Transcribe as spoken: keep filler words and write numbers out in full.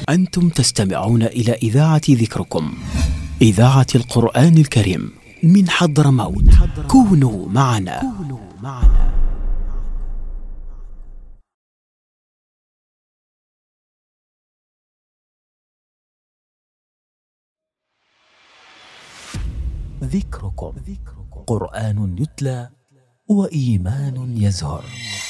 أنتم تستمعون إلى إذاعة ذكركم، إذاعة القرآن الكريم من حضرموت. كونوا معنا. ذكركم قرآن يتلى وإيمان يزهر.